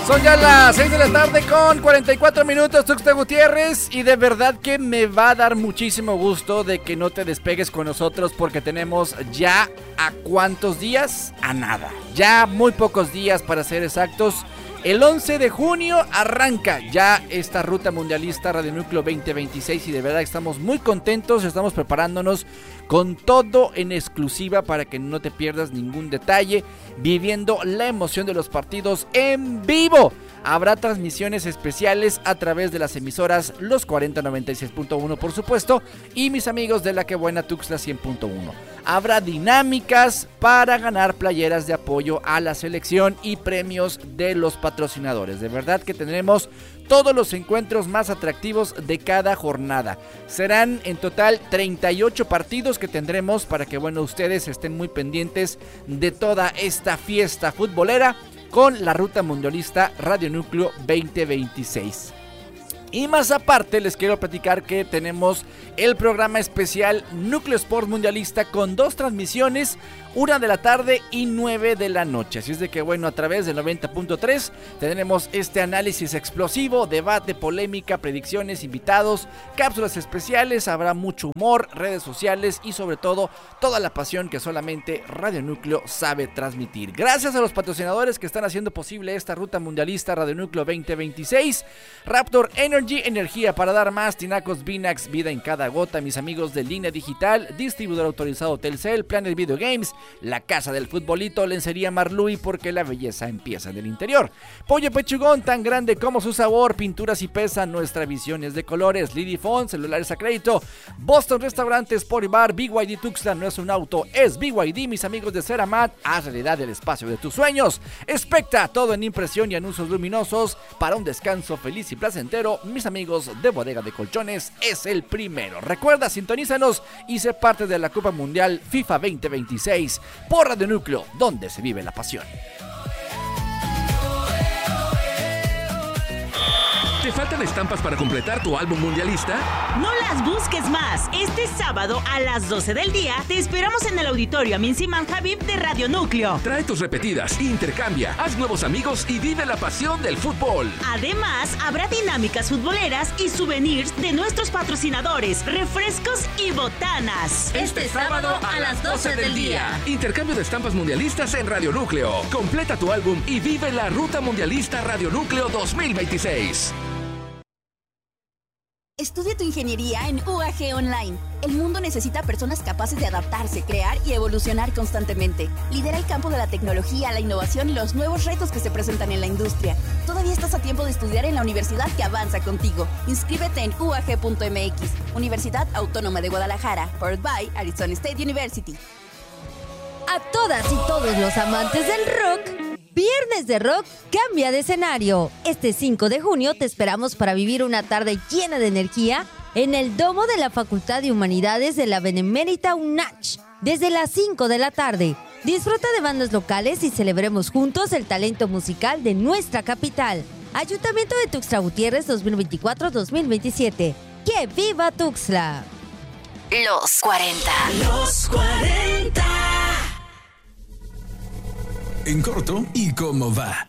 Son ya las 6 de la tarde con 44 minutos, Tuxtla Gutiérrez, y de verdad que me va a dar muchísimo gusto de que no te despegues con nosotros porque tenemos ya ¿a cuántos días? A nada, ya muy pocos días para ser exactos. El 11 de junio arranca ya esta ruta mundialista Radio Núcleo 2026 y de verdad estamos muy contentos, estamos preparándonos con todo en exclusiva para que no te pierdas ningún detalle, viviendo la emoción de los partidos en vivo. Habrá transmisiones especiales a través de las emisoras Los 4096.1 por supuesto y mis amigos de La Que Buena Tuxtla 100.1. Habrá dinámicas para ganar playeras de apoyo a la selección y premios de los patrocinadores. De verdad que tendremos todos los encuentros más atractivos de cada jornada. Serán en total 38 partidos que tendremos para que ustedes estén muy pendientes de toda esta fiesta futbolera con la ruta mundialista Radio Núcleo 2026. Y más aparte les quiero platicar que tenemos el programa especial Núcleo Sports Mundialista con 2 transmisiones, 1 de la tarde y 9 de la noche. Así es de que a través del 90.3 tendremos este análisis explosivo, debate, polémica, predicciones, invitados, cápsulas especiales, habrá mucho humor, redes sociales y sobre todo toda la pasión que solamente Radio Núcleo sabe transmitir. Gracias a los patrocinadores que están haciendo posible esta ruta mundialista Radio Núcleo 2026. Raptor Energy, energía para dar más. Tinacos Vinax, vida en cada gota. Mis amigos de Línea Digital, distribuidor autorizado Telcel, Planet Video Games, la casa del futbolito, Lencería Marlui, porque la belleza empieza en el interior. Pollo Pechugón, tan grande como su sabor. Pinturas y pesa, nuestra visión es de colores. Lidifone, celulares a crédito. Boston Restaurante, Sport y Bar. BYD Tuxtla, no es un auto, es BYD. Mis amigos de Ceramat, haz realidad el espacio de tus sueños. Spectra, todo en impresión y anuncios luminosos para un descanso feliz y placentero. Mis amigos de Bodega de Colchones, es el primero. Recuerda, sintonízanos y sé parte de la Copa Mundial FIFA 2026 por Radio Núcleo, donde se vive la pasión. ¿Te faltan estampas para completar tu álbum mundialista? No las busques más. Este sábado a las 12 del día te esperamos en el auditorio Amin Siman Habib de Radio Núcleo. Trae tus repetidas, intercambia, haz nuevos amigos y vive la pasión del fútbol. Además, habrá dinámicas futboleras y souvenirs de nuestros patrocinadores, refrescos y botanas. Este sábado a las 12 del día. Intercambio de estampas mundialistas en Radio Núcleo. Completa tu álbum y vive la ruta mundialista Radio Núcleo 2026. Estudia tu ingeniería en UAG Online. El mundo necesita personas capaces de adaptarse, crear y evolucionar constantemente. Lidera el campo de la tecnología, la innovación y los nuevos retos que se presentan en la industria. Todavía estás a tiempo de estudiar en la universidad que avanza contigo. Inscríbete en UAG.mx, Universidad Autónoma de Guadalajara, powered by Arizona State University. A todas y todos los amantes del rock, Viernes de Rock cambia de escenario. Este 5 de junio te esperamos para vivir una tarde llena de energía en el Domo de la Facultad de Humanidades de la Benemérita UNACH, desde las 5 de la tarde. Disfruta de bandas locales y celebremos juntos el talento musical de nuestra capital. Ayuntamiento de Tuxtla Gutiérrez 2024-2027. ¡Que viva Tuxtla! Los 40. Los 40. En corto y cómo va.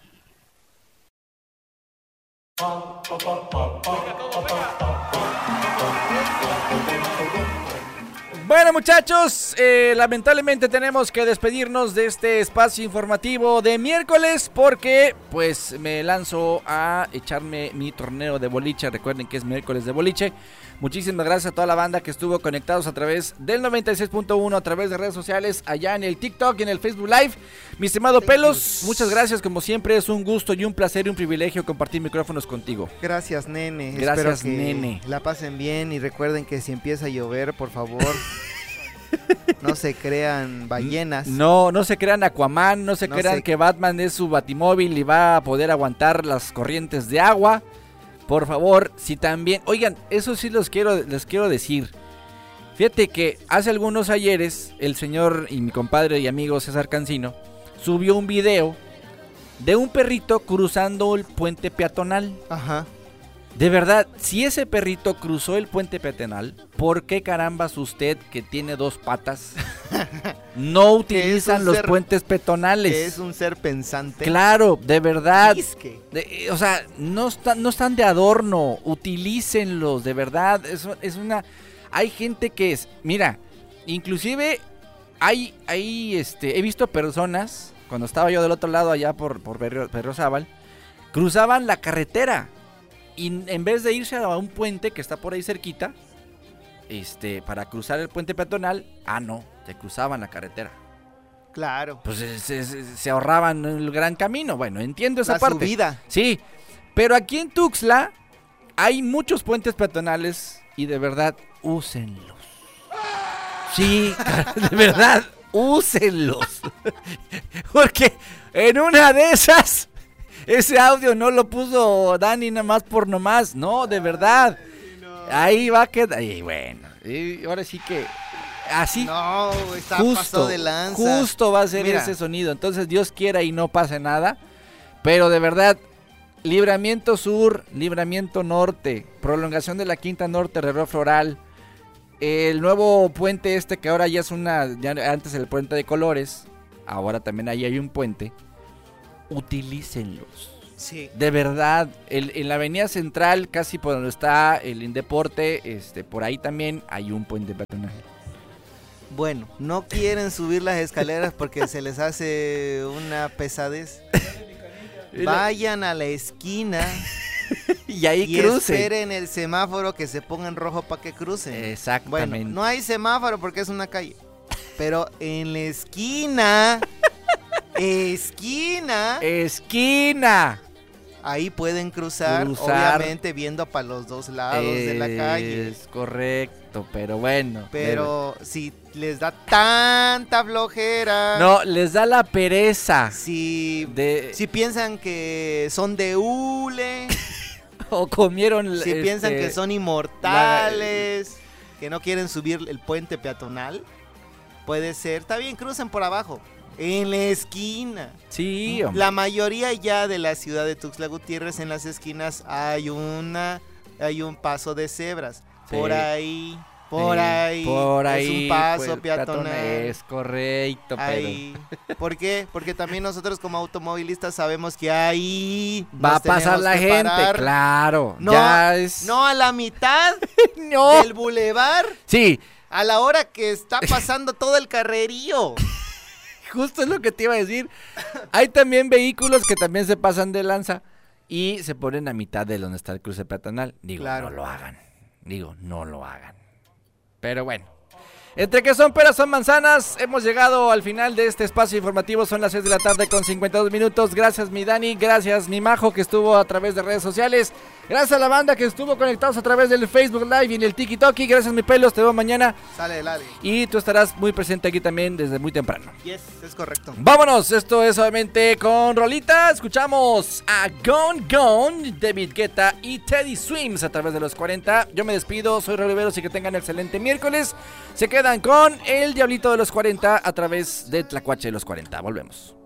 Bueno, muchachos, lamentablemente tenemos que despedirnos de este espacio informativo de miércoles porque pues me lanzo a echarme mi torneo de boliche. Recuerden que es miércoles de boliche. Muchísimas gracias a toda la banda que estuvo conectados a través del 96.1, a través de redes sociales, allá en el TikTok y en el Facebook Live. Mi estimado Pelos, muchas gracias, como siempre es un gusto y un placer y un privilegio compartir micrófonos contigo. Gracias, nene. Gracias, espero que nene. la pasen bien y recuerden que si empieza a llover, por favor, no se crean ballenas. No se crean Aquaman, no crean que Batman es su batimóvil y va a poder aguantar las corrientes de agua. Por favor, si también... Oigan, eso sí les quiero decir. Fíjate que hace algunos ayeres el señor y mi compadre y amigo César Cancino subió un video de un perrito cruzando el puente peatonal. Ajá. De verdad, si ese perrito cruzó el puente peatonal, ¿por qué carambas usted, que tiene 2 patas, no utilizan los puentes peatonales? Que es un ser pensante. Claro, de verdad. Quisque. O sea, no están de adorno, utilícenlos, de verdad. Hay gente que es, mira, inclusive he visto personas, cuando estaba yo del otro lado allá por Berriozábal, cruzaban la carretera. Y en vez de irse a un puente que está por ahí cerquita, para cruzar el puente peatonal, no, se cruzaban la carretera. Claro. Pues se ahorraban el gran camino. Bueno, entiendo esa parte. Subida. Sí, pero aquí en Tuxtla hay muchos puentes peatonales y de verdad, úsenlos. Sí, de verdad, úsenlos. Porque en una de esas, ese audio no lo puso Dani nada más por nomás. No, de verdad. Ahí va a quedar. Y bueno, ahora sí que así. No, está pasado de lanza. Justo va a ser ese sonido. Entonces, Dios quiera y no pase nada. Pero de verdad, Libramiento Sur, Libramiento Norte, prolongación de la Quinta Norte, Reloj Floral. El nuevo puente que ahora ya es ya antes el puente de Colores, ahora también ahí hay un puente. Utilícenlos. Sí. De verdad, en la avenida central, casi por donde está el Indeporte, por ahí también hay un puente peatonal. Bueno, no quieren subir las escaleras porque se les hace una pesadez. Vayan a la esquina y ahí crucen. Esperen el semáforo que se ponga en rojo para que crucen. Exactamente. Bueno, no hay semáforo porque es una calle, pero en la esquina, ahí pueden cruzar, obviamente viendo para los dos lados de la calle. Es correcto, pero bueno. Pero si les da tanta flojera. No, les da la pereza. Si piensan que son de hule. O comieron. Si piensan que son inmortales, que no quieren subir el puente peatonal, puede ser. Está bien, crucen por abajo. En la esquina. Sí, hombre. La mayoría ya de la ciudad de Tuxtla Gutiérrez, en las esquinas hay un paso de cebras. Sí. Por ahí. Es un paso peatonal. Es correcto, ahí. ¿Por qué? Porque también nosotros como automovilistas sabemos que ahí va a pasar la gente, parar. Claro. No a la mitad del bulevar. Sí. A la hora que está pasando todo el carrerío. Justo es lo que te iba a decir. Hay también vehículos que también se pasan de lanza y se ponen a mitad de donde está el cruce peatonal. Claro. No lo hagan. Pero bueno, entre que son peras son manzanas, hemos llegado al final de este espacio informativo. Son las 6 de la tarde con 52 minutos. Gracias mi Dani, gracias mi Majo que estuvo a través de redes sociales. Gracias a la banda que estuvo conectados a través del Facebook Live y en el TikTok. Gracias mi Pelos, te veo mañana. Sale, Lali. Y tú estarás muy presente aquí también desde muy temprano. Yes, es correcto. Vámonos, esto es obviamente con rolita. Escuchamos a Gone Gone, David Guetta y Teddy Swims a través de los 40. Yo me despido, soy Raúl Oliveros y que tengan excelente miércoles. Se quedan con el Diablito de los 40 a través de Tlacuache de los 40. Volvemos.